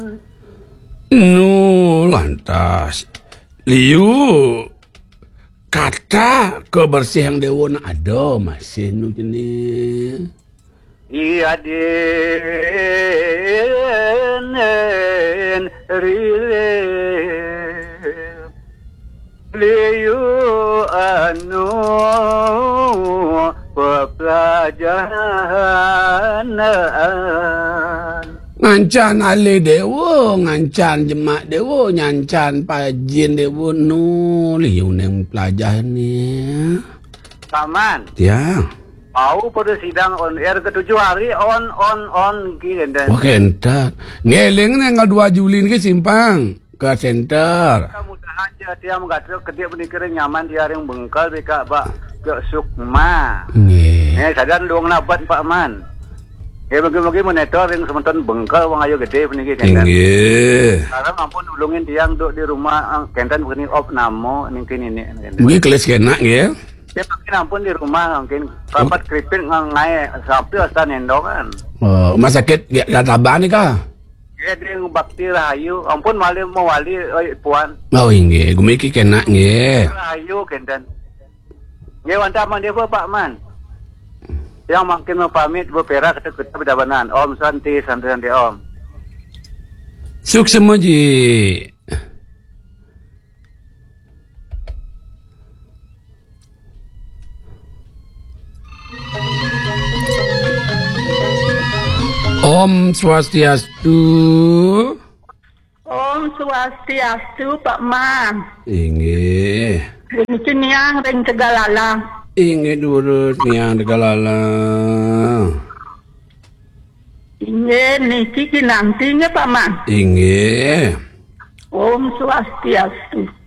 Lantas liu kata kebersihan dewa ada masih nu jenis. Iya den rile liu anu pelajaran ngancan ali dewa, ngancan jemak dewa, nyancan pajin dewa nu liu neng pelajaran ni. Paman. Ya. Mau pada sidang on air ke-7 hari on gini. Wah kentat. Ngeling neng 2 Juli ni simpang ke center. Mudah aja dia mengatakan kedia penikiran nyaman dia yang bengkal beka bak ke Sukma. Sadar luang nabat Pak Man. Bagi-bagi monitor yang sementara bengkal wang ayo gede peniki kentan. Sekarang ampun ulungin tiang duduk di rumah kentan begini op namo mungkin ini. Mungkin kelas kena ya. Dia mungkin ampun di rumah mungkin rapat keripin ngai sapi asal nendokan. Oh, rumah sakit ya tabah ni kah? Ya dia bakti rahayu ampun mau wali puan. Oh inge, gumiki kena nge. Rahayu kentan. Nge wanta man dia Pak Man. Yang makin mempamit berperak kita berdabanan. Om santi Om. Sukses moji. Om Swastiastu. Om Swastiastu Pak Man. Inge. Ring Ciniang, ring Tegalalang. Inge durut niang Tegalala. Inge niki kinantinya Pak Man. Inge. Om Swastiastu.